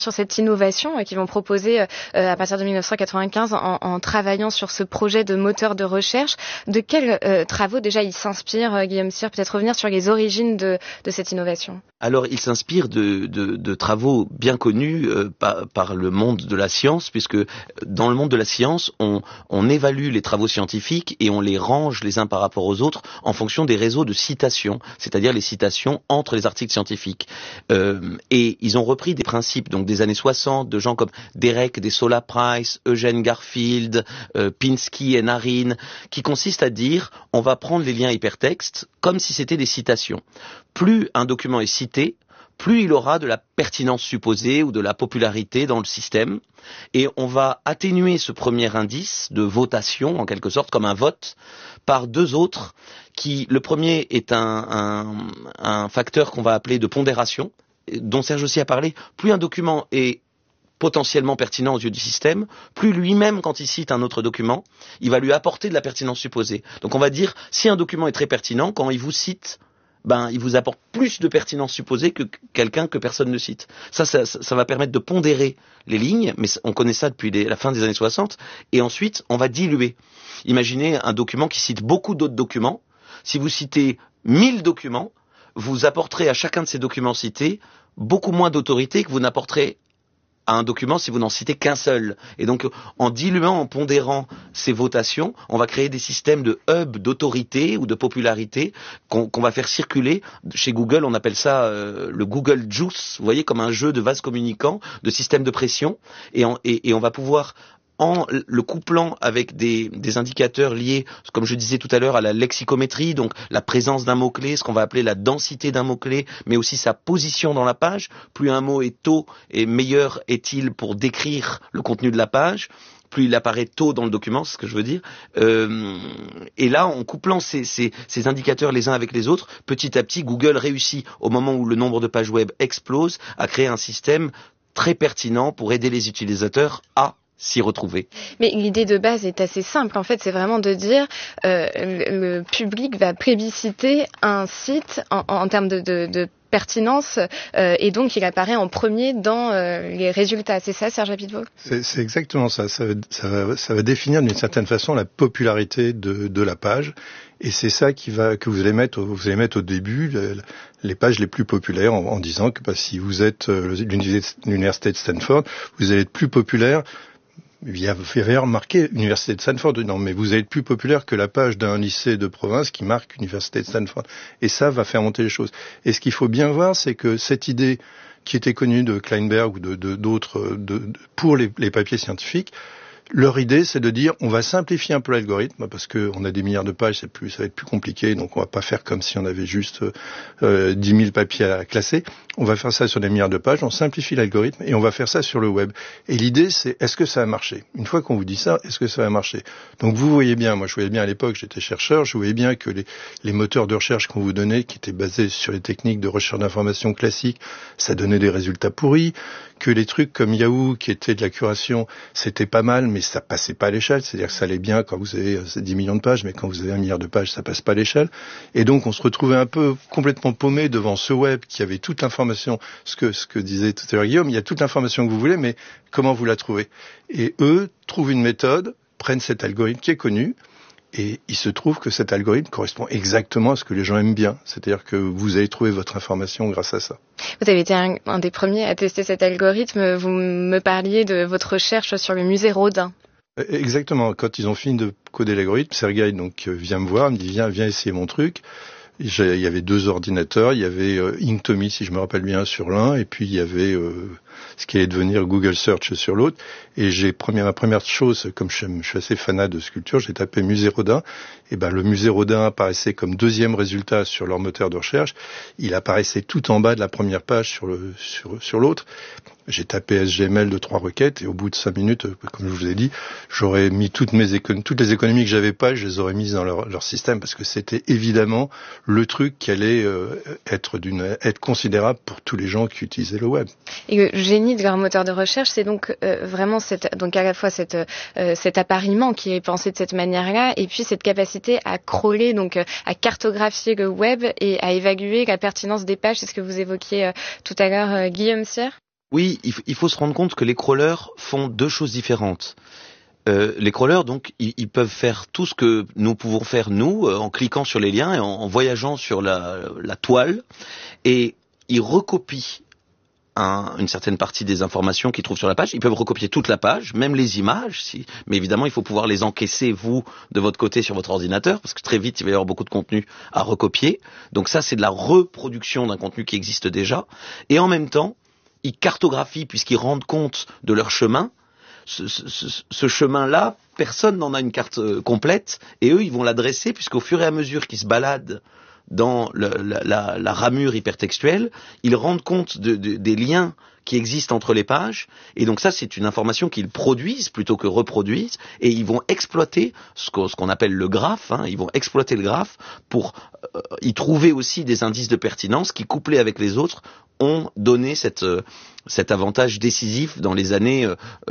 sur cette innovation qu'ils vont proposer à partir de 1995 en travaillant sur ce projet de moteur de recherche. De quels travaux déjà ils s'inspirent, Guillaume Cyr? Peut-être revenir sur les origines de cette innovation. Alors, il s'inspire de travaux bien connus par le monde de la science, puisque dans le monde de la science, on évalue les travaux scientifiques et on les range les uns par rapport aux autres en fonction des réseaux de citations, c'est-à-dire les citations entre les articles scientifiques. Et ils ont repris des principes donc des années 60 de gens comme Derek Dessola Price, Eugene Garfield, Pinsky et Narin, qui consistent à dire on va prendre les liens hypertextes comme si c'était des citations. Plus un document est cité, plus il aura de la pertinence supposée ou de la popularité dans le système. Et on va atténuer ce premier indice de votation, en quelque sorte, comme un vote, par deux autres, qui, le premier est un facteur qu'on va appeler de pondération, dont Serge aussi a parlé. Plus un document est potentiellement pertinent aux yeux du système, plus lui-même, quand il cite un autre document, il va lui apporter de la pertinence supposée. Donc on va dire, si un document est très pertinent, quand il vous cite, il vous apporte plus de pertinence supposée que quelqu'un que personne ne cite. Ça va permettre de pondérer les lignes, mais on connaît ça depuis la fin des années 60, et ensuite, on va diluer. Imaginez un document qui cite beaucoup d'autres documents. Si vous citez 1000 documents, vous apporterez à chacun de ces documents cités beaucoup moins d'autorité que vous n'apporterez à un document si vous n'en citez qu'un seul. Et donc, en diluant, en pondérant ces votations, on va créer des systèmes de hub d'autorité ou de popularité qu'on va faire circuler. Chez Google, on appelle ça le Google Juice, vous voyez, comme un jeu de vases communicants, de système de pression. Et on va pouvoir, en le couplant avec des indicateurs liés, comme je disais tout à l'heure, à la lexicométrie, donc la présence d'un mot-clé, ce qu'on va appeler la densité d'un mot-clé, mais aussi sa position dans la page. Plus un mot est tôt, et meilleur est-il pour décrire le contenu de la page, plus il apparaît tôt dans le document, c'est ce que je veux dire. Et là, en couplant ces indicateurs les uns avec les autres, petit à petit, Google réussit, au moment où le nombre de pages web explose, à créer un système très pertinent pour aider les utilisateurs à s'y retrouver. Mais l'idée de base est assez simple. En fait, c'est vraiment de dire le public va plébisciter un site en termes de pertinence et donc il apparaît en premier dans les résultats. C'est ça, Serge Abiteboul ? C'est exactement ça. Ça va définir d'une certaine façon la popularité de la page. Et c'est ça que vous allez mettre au début les pages les plus populaires en disant que si vous êtes l'université de Stanford, vous allez être plus populaire. Il y avait remarqué Université de Stanford. Non, mais vous allez être plus populaire que la page d'un lycée de province qui marque Université de Stanford. Et ça va faire monter les choses. Et ce qu'il faut bien voir, c'est que cette idée qui était connue de Kleinberg ou d'autres pour les papiers scientifiques, leur idée, c'est de dire, on va simplifier un peu l'algorithme, parce que on a des milliards de pages, ça va être plus compliqué, donc on va pas faire comme si on avait juste 10 000 papiers à classer. On va faire ça sur des milliards de pages, on simplifie l'algorithme, et on va faire ça sur le web. Et l'idée, c'est, est-ce que ça a marché? Une fois qu'on vous dit ça, est-ce que ça va marcher? Donc vous voyez bien, moi je voyais bien à l'époque, j'étais chercheur, je voyais bien que les moteurs de recherche qu'on vous donnait, qui étaient basés sur les techniques de recherche d'information classiques, ça donnait des résultats pourris, que les trucs comme Yahoo, qui étaient de la curation, c'était pas mal, mais ça passait pas à l'échelle. C'est-à-dire que ça allait bien quand vous avez 10 millions de pages, mais quand vous avez 1 milliard de pages, ça passe pas à l'échelle. Et donc, on se retrouvait un peu complètement paumé devant ce web qui avait toute l'information, ce que disait tout à l'heure Guillaume, il y a toute l'information que vous voulez, mais comment vous la trouvez? Et eux trouvent une méthode, prennent cet algorithme qui est connu, et il se trouve que cet algorithme correspond exactement à ce que les gens aiment bien. C'est-à-dire que vous allez trouver votre information grâce à ça. Vous avez été un des premiers à tester cet algorithme. Vous me parliez de votre recherche sur le musée Rodin. Exactement. Quand ils ont fini de coder l'algorithme, Sergueï vient me voir, me dit viens essayer mon truc. Il y avait 2 ordinateurs, il y avait Inktomi, si je me rappelle bien, sur l'un, et puis il y avait ce qui allait devenir Google Search sur l'autre. Et ma première chose, comme je suis assez fanat de sculpture, j'ai tapé musée Rodin. Et le musée Rodin apparaissait comme 2e résultat sur leur moteur de recherche. Il apparaissait tout en bas de la première page sur l'autre. J'ai tapé SGML de 3 requêtes et au bout de 5 minutes, comme je vous ai dit, j'aurais mis toutes les économies que j'avais pas, je les aurais mises dans leur système parce que c'était évidemment le truc qui allait être considérable pour tous les gens qui utilisaient le web. Et le génie de leur moteur de recherche, c'est donc vraiment donc à la fois cet appariement qui est pensé de cette manière-là, et puis cette capacité à crawler, donc à cartographier le web et à évaluer la pertinence des pages. C'est ce que vous évoquiez tout à l'heure, Guillaume Cyr. Oui, il faut se rendre compte que les crawlers font deux choses différentes. Les crawlers, donc, ils peuvent faire tout ce que nous pouvons faire, nous, en cliquant sur les liens et en voyageant sur la toile, et ils recopient une certaine partie des informations qu'ils trouvent sur la page. Ils peuvent recopier toute la page, même les images, mais évidemment, il faut pouvoir les encaisser, vous, de votre côté, sur votre ordinateur, parce que très vite, il va y avoir beaucoup de contenu à recopier. Donc ça, c'est de la reproduction d'un contenu qui existe déjà. Et en même temps, ils cartographient, puisqu'ils rendent compte de leur chemin. Ce chemin-là, personne n'en a une carte complète, et eux, ils vont l'adresser, puisqu'au fur et à mesure qu'ils se baladent dans la ramure hypertextuelle, ils rendent compte des liens qui existent entre les pages, et donc ça, c'est une information qu'ils produisent plutôt que reproduisent, et ils vont exploiter ce qu'on appelle le graphe, ils vont exploiter le graphe pour y trouver aussi des indices de pertinence qui, couplés avec les autres, ont donné cet avantage décisif dans les années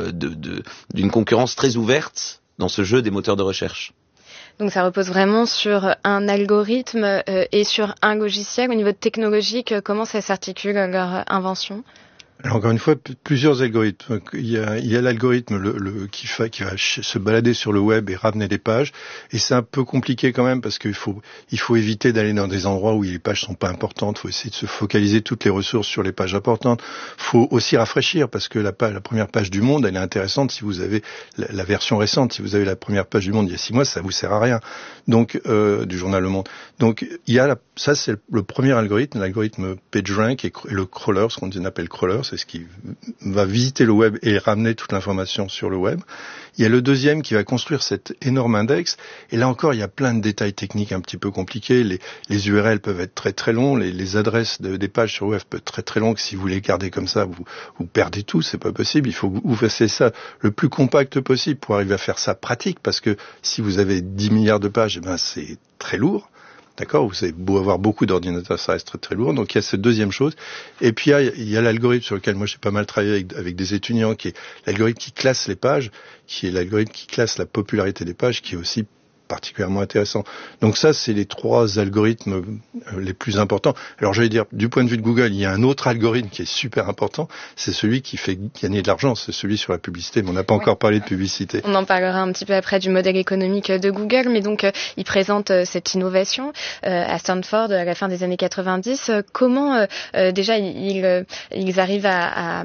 d'une concurrence très ouverte dans ce jeu des moteurs de recherche. Donc ça repose vraiment sur un algorithme et sur un logiciel. Au niveau technologique, comment ça s'articule leur invention ? Alors encore une fois, plusieurs algorithmes. Il y a l'algorithme qui va se balader sur le web et ramener des pages, et c'est un peu compliqué quand même parce qu'il faut éviter d'aller dans des endroits où les pages sont pas importantes. Il faut essayer de se focaliser toutes les ressources sur les pages importantes. Il faut aussi rafraîchir parce que la première page du Monde, elle est intéressante si vous avez la version récente. Si vous avez la première page du Monde il y a 6 mois, ça vous sert à rien. Donc du journal Le Monde. Donc ça c'est le premier algorithme, l'algorithme PageRank et le crawler, ce qu'on appelle crawler. C'est ce qui va visiter le web et ramener toute l'information sur le web. Il y a le deuxième qui va construire cet énorme index. Et là encore, il y a plein de détails techniques un petit peu compliqués. Les URL peuvent être très très longs. Les adresses des pages sur le web peuvent être très très longues. Si vous les gardez comme ça, vous perdez tout. C'est pas possible. Il faut que vous fassiez ça le plus compact possible pour arriver à faire ça pratique. Parce que si vous avez 10 milliards de pages, c'est très lourd. D'accord, vous avez beau avoir beaucoup d'ordinateurs, ça reste très très lourd. Donc il y a cette deuxième chose. Et puis il y a l'algorithme sur lequel moi j'ai pas mal travaillé avec des étudiants, qui est l'algorithme qui classe les pages, qui est l'algorithme qui classe la popularité des pages, qui est aussi particulièrement intéressant. Donc ça, c'est les trois algorithmes les plus importants. Alors j'allais dire, du point de vue de Google, il y a un autre algorithme qui est super important, c'est celui qui fait gagner de l'argent, c'est celui sur la publicité, mais on n'a pas encore parlé de publicité. On en parlera un petit peu après du modèle économique de Google, mais donc il présente cette innovation à Stanford à la fin des années 90. Comment déjà ils arrivent à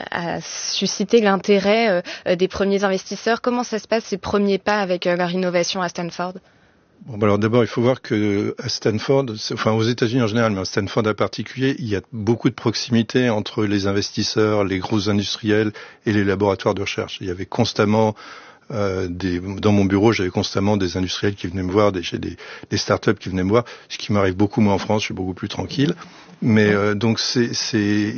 susciter l'intérêt des premiers investisseurs? Comment ça se passe, ces premiers pas avec leur innovation à Stanford? Bon, alors d'abord, il faut voir que à Stanford, enfin aux États-Unis en général, mais à Stanford en particulier, il y a beaucoup de proximité entre les investisseurs, les gros industriels et les laboratoires de recherche. Il y avait constamment dans mon bureau, j'avais constamment des industriels qui venaient me voir, des startups qui venaient me voir, ce qui m'arrive beaucoup moins en France, je suis beaucoup plus tranquille. Mais donc c'est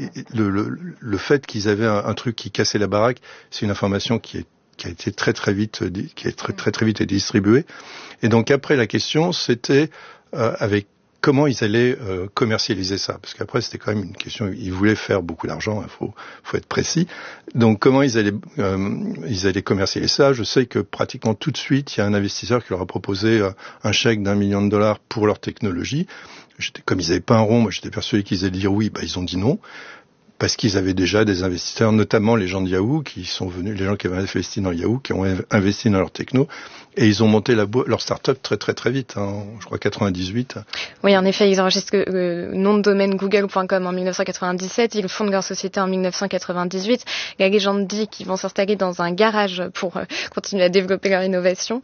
le fait qu'ils avaient un truc qui cassait la baraque, c'est une information qui a été très vite été distribuée. Et donc après, la question, c'était avec comment ils allaient commercialiser ça, parce qu'après c'était quand même une question. Ils voulaient faire beaucoup d'argent, faut être précis. Donc comment ils allaient commercialiser ça? Je sais que pratiquement tout de suite, il y a un investisseur qui leur a proposé un chèque d'$1 million pour leur technologie. Comme ils n'avaient pas un rond, moi j'étais persuadé qu'ils allaient dire oui, ils ont dit non. Parce qu'ils avaient déjà des investisseurs, notamment les gens de Yahoo, qui sont venus, les gens qui avaient investi dans Yahoo, qui ont investi dans leur techno, et ils ont monté leur start-up très vite, je crois 98. Oui, en effet, ils enregistrent le nom de domaine google.com en 1997, ils fondent leur société en 1998. La légende dit qu'ils vont s'installer dans un garage pour continuer à développer leur innovation.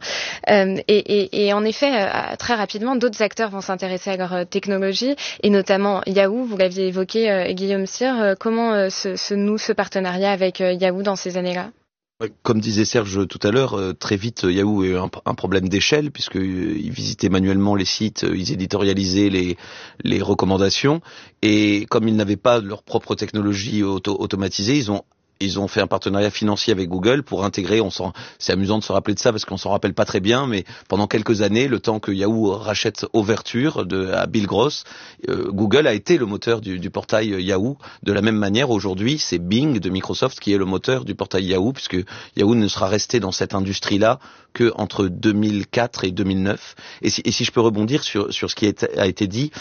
Et en effet, très rapidement, d'autres acteurs vont s'intéresser à leur technologie, et notamment Yahoo, vous l'aviez évoqué, Guillaume Cyr. Comment se noue ce partenariat avec Yahoo dans ces années-là? Comme disait Serge tout à l'heure, très vite Yahoo a eu un problème d'échelle, puisqu'ils visitaient manuellement les sites, ils éditorialisaient les recommandations, et comme ils n'avaient pas leur propre technologie automatisée, ils ont fait un partenariat financier avec Google pour intégrer, c'est amusant de se rappeler de ça parce qu'on s'en rappelle pas très bien, mais pendant quelques années, le temps que Yahoo rachète Overture à Bill Gross, Google a été le moteur du portail Yahoo. De la même manière, aujourd'hui, c'est Bing de Microsoft qui est le moteur du portail Yahoo, puisque Yahoo ne sera resté dans cette industrie-là que entre 2004 et 2009. Et si je peux rebondir sur ce qui a été dit,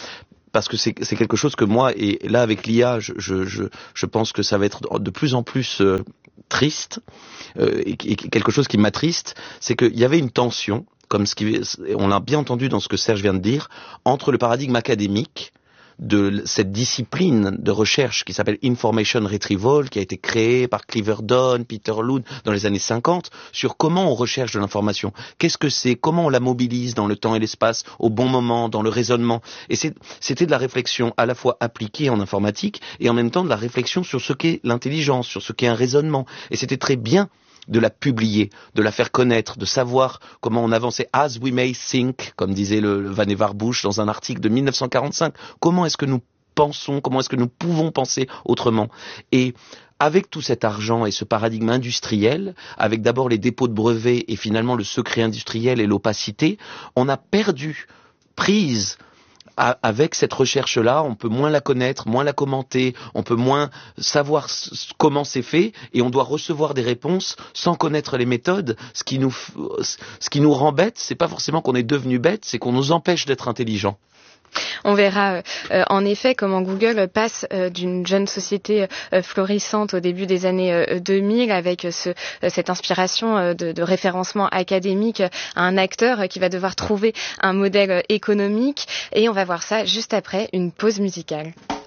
parce que c'est quelque chose que moi, et là avec l'IA, je pense que ça va être de plus en plus triste, et quelque chose qui m'attriste, c'est qu'il y avait une tension, on l'a bien entendu dans ce que Serge vient de dire, entre le paradigme académique de cette discipline de recherche qui s'appelle Information Retrieval, qui a été créée par Cliver Dunn, Peter Loon dans les années 50, sur comment on recherche de l'information. Qu'est-ce que c'est? Comment on la mobilise dans le temps et l'espace, au bon moment, dans le raisonnement? Et c'était de la réflexion à la fois appliquée en informatique et en même temps de la réflexion sur ce qu'est l'intelligence, sur ce qu'est un raisonnement. Et c'était très bien de la publier, de la faire connaître, de savoir comment on avançait. As we may think, comme disait le Vannevar Bush dans un article de 1945. Comment est-ce que nous pensons, comment est-ce que nous pouvons penser autrement? Et avec tout cet argent et ce paradigme industriel, avec d'abord les dépôts de brevets et finalement le secret industriel et l'opacité, on a perdu prise. Avec cette recherche-là, on peut moins la connaître, moins la commenter, on peut moins savoir comment c'est fait, et on doit recevoir des réponses sans connaître les méthodes. Ce qui nous rend bêtes, c'est pas forcément qu'on est devenu bête, c'est qu'on nous empêche d'être intelligents. On verra en effet comment Google passe d'une jeune société florissante au début des années 2000 avec cette inspiration de référencement académique à un acteur qui va devoir trouver un modèle économique, et on va voir ça juste après une pause musicale.